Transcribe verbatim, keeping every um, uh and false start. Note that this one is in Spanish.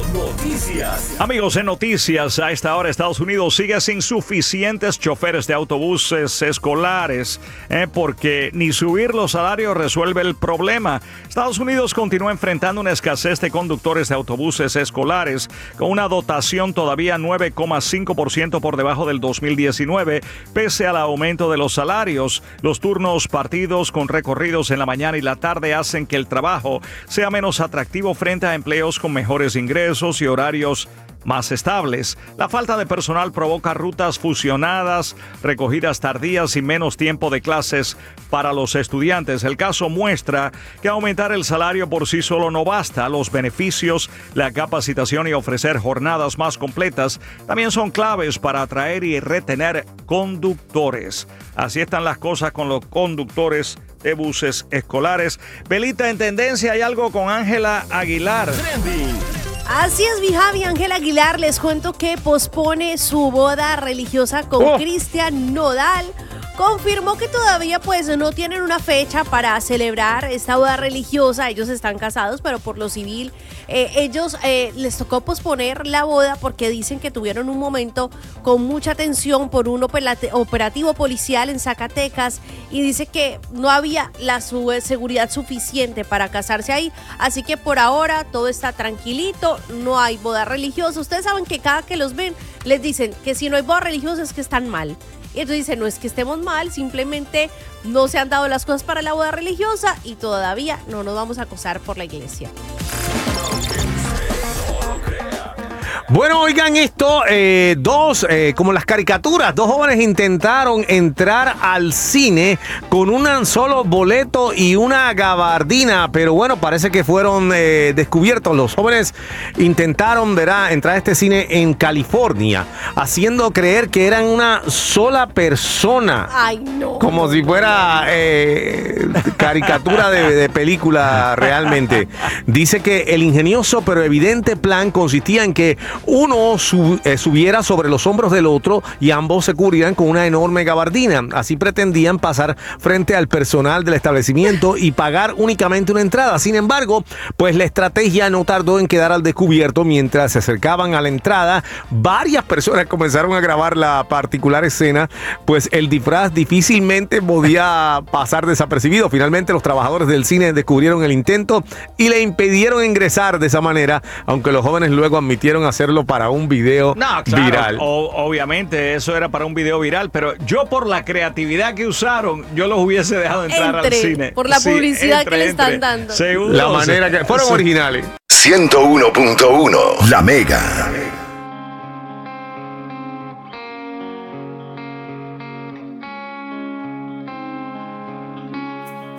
Noticias. Amigos, en noticias, a esta hora Estados Unidos sigue sin suficientes choferes de autobuses escolares, eh, porque ni subir los salarios resuelve el problema. Estados Unidos continúa enfrentando una escasez de conductores de autobuses escolares, con una dotación todavía nueve coma cinco por ciento por debajo del dos mil diecinueve, pese al aumento de los salarios. Los turnos partidos con recorridos en la mañana y la tarde hacen que el trabajo sea menos atractivo frente a empleos con mejores ingresos y horarios más estables. La falta de personal provoca rutas fusionadas, recogidas tardías y menos tiempo de clases para los estudiantes. El caso muestra que aumentar el salario por sí solo no basta. Los beneficios, la capacitación y ofrecer jornadas más completas también son claves para atraer y retener conductores. Así están las cosas con los conductores de buses escolares. Belita, en tendencia hay algo con Ángela Aguilar. Trending. Así es, mi Javi. Ángela Aguilar, les cuento que pospone su boda religiosa con Oh. Cristian Nodal. Confirmó que todavía pues no tienen una fecha para celebrar esta boda religiosa. Ellos están casados, pero por lo civil eh, ellos eh, les tocó posponer la boda porque dicen que tuvieron un momento con mucha tensión por un operativo policial en Zacatecas y dice que no había la su- seguridad suficiente para casarse ahí. Así que por ahora todo está tranquilito, no hay boda religiosa. Ustedes saben que cada que los ven les dicen que si no hay boda religiosa es que están mal. Y entonces dice, no es que estemos mal, simplemente no se han dado las cosas para la boda religiosa y todavía no nos vamos a casar por la iglesia. Bueno, oigan esto, eh, dos, eh, como las caricaturas, dos jóvenes intentaron entrar al cine con un solo boleto y una gabardina, pero bueno, parece que fueron eh, descubiertos. Los jóvenes intentaron, verá, entrar a este cine en California, haciendo creer que eran una sola persona. Ay, no. Como si fuera eh, caricatura de, de película realmente. Dice que el ingenioso pero evidente plan consistía en que uno sub, eh, subiera sobre los hombros del otro y ambos se cubrían con una enorme gabardina. Así pretendían pasar frente al personal del establecimiento y pagar únicamente una entrada. Sin embargo, pues la estrategia no tardó en quedar al descubierto. Mientras se acercaban a la entrada, varias personas comenzaron a grabar la particular escena, pues el disfraz difícilmente podía pasar desapercibido. Finalmente, los trabajadores del cine descubrieron el intento y le impidieron ingresar de esa manera, aunque los jóvenes luego admitieron hacerlo para un video No, claro, viral. o- obviamente eso era para un video viral, pero yo por la creatividad que usaron, yo los hubiese dejado entrar Entre, al cine. por la publicidad que le están dando. Seguro. La manera que fueron Sí. originales. ciento uno punto uno La Mega.